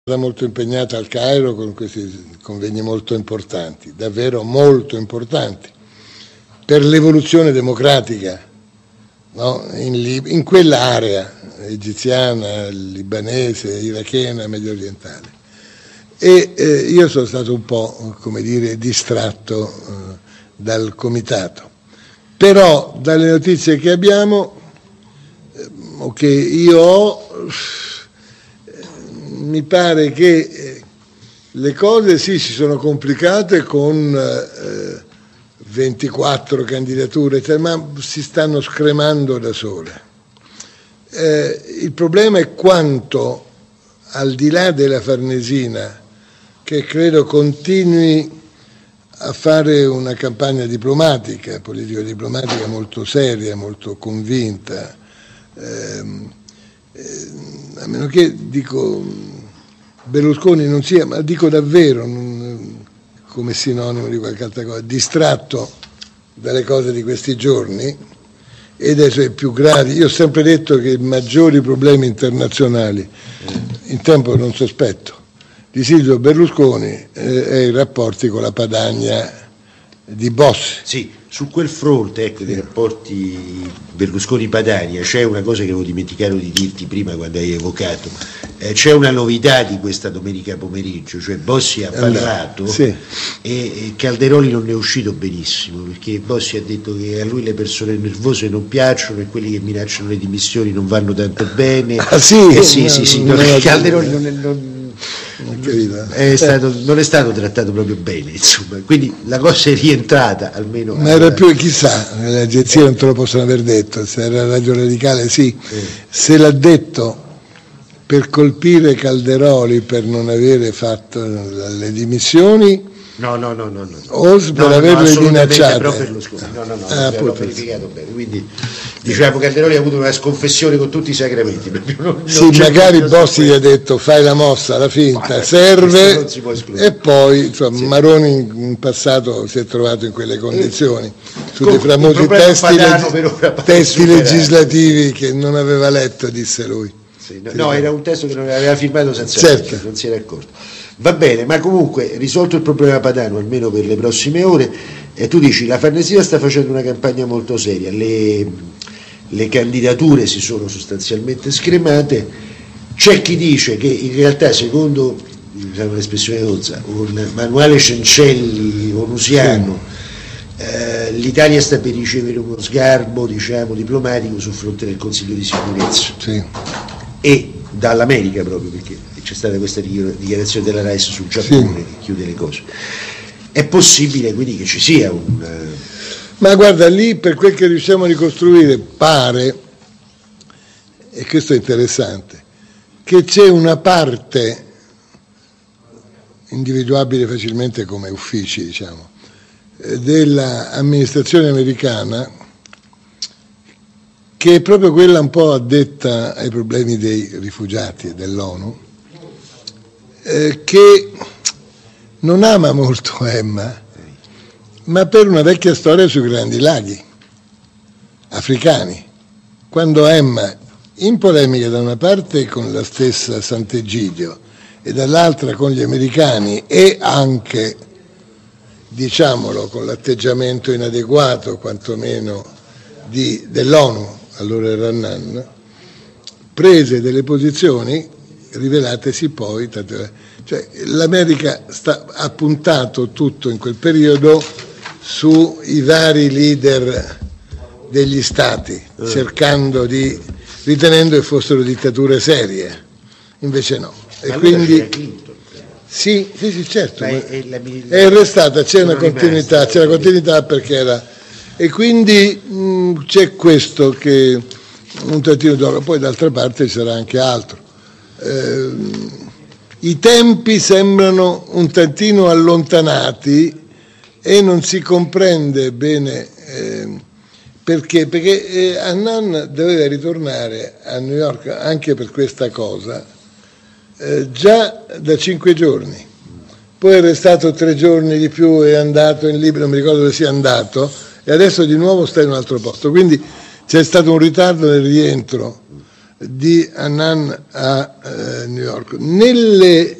molto impegnata al Cairo con questi convegni molto importanti, davvero molto importanti, per l'evoluzione democratica, no? in quell'area egiziana, libanese, irachena, medio orientale. E io sono stato un po', come dire, distratto dal comitato. Però dalle notizie che abbiamo, o che io ho, mi pare che le cose sì si sono complicate con 24 candidature, ma si stanno scremando da sole. Il problema è quanto, al di là della Farnesina, che credo continui a fare una campagna diplomatica, politico-diplomatica molto seria, molto convinta, a meno che, dico, Berlusconi non sia, ma dico davvero, come sinonimo di qualche altra cosa, distratto dalle cose di questi giorni e dai suoi più gravi. Io ho sempre detto che i maggiori problemi internazionali, in tempo non sospetto, di Silvio Berlusconi e i rapporti con la Padania di Bossi. Sì, su quel fronte, ecco, dei rapporti Berlusconi-Padania, c'è una cosa che avevo dimenticato di dirti prima quando hai evocato. C'è una novità di questa domenica pomeriggio, cioè Bossi ha parlato sì. E Calderoli non ne è uscito benissimo, perché Bossi ha detto che a lui le persone nervose non piacciono e quelli che minacciano le dimissioni non vanno tanto bene. Ah, sì? Sì. Calderoli non è stato trattato proprio bene, insomma, quindi la cosa è rientrata almeno. Ma era più, chissà, le agenzie non te lo possono aver detto, se era Radio Radicale sì, se l'ha detto per colpire Calderoli per non avere fatto le dimissioni. No. O per averle minacciate. Però Berlusconi. L'ho verificato bene. Quindi diciamo Calderoli ha avuto una sconfessione con tutti i sacramenti. Sì, magari Bossi gli ha detto fai la mossa, la finta, serve, e poi insomma, sì. Maroni in passato si è trovato in quelle condizioni, su dei famosi testi legislativi che non aveva letto, disse lui. No, era un testo che non aveva firmato Sanzani, certo. Non si era accorto. Va bene, ma comunque risolto il problema padano, almeno per le prossime ore, tu dici la Farnesina sta facendo una campagna molto seria, le candidature si sono sostanzialmente scremate, c'è chi dice che in realtà, secondo un'espressione rozza, un manuale Cencelli onusiano, l'Italia sta per ricevere uno sgarbo, diciamo, diplomatico sul fronte del Consiglio di sicurezza. Sì. E dall'America proprio, perché c'è stata questa dichiarazione della Rice sul Giappone, sì, che chiude le cose. È possibile quindi che ci sia un... Ma guarda, lì per quel che riusciamo a ricostruire pare, e questo è interessante, che c'è una parte individuabile facilmente come uffici, diciamo, dell'amministrazione americana, che è proprio quella un po' addetta ai problemi dei rifugiati e dell'ONU, che non ama molto Emma, ma per una vecchia storia sui grandi laghi africani, quando Emma, in polemica da una parte con la stessa Sant'Egidio e dall'altra con gli americani, e anche, diciamolo, con l'atteggiamento inadeguato quantomeno dell'ONU, allora era Annan, prese delle posizioni rivelatesi poi, cioè l'America ha puntato tutto in quel periodo sui vari leader degli stati, ritenendo che fossero dittature serie, invece no. E quindi sì, certo, è restata, c'è una continuità perché era. E quindi c'è questo che un tantino d'oro, poi d'altra parte ci sarà anche altro. I tempi sembrano un tantino allontanati e non si comprende bene perché Annan doveva ritornare a New York anche per questa cosa già da 5 giorni, poi è restato 3 giorni di più, è andato in Libano, non mi ricordo dove sia andato, e adesso di nuovo sta in un altro posto, quindi c'è stato un ritardo nel rientro di Annan a New York. Nelle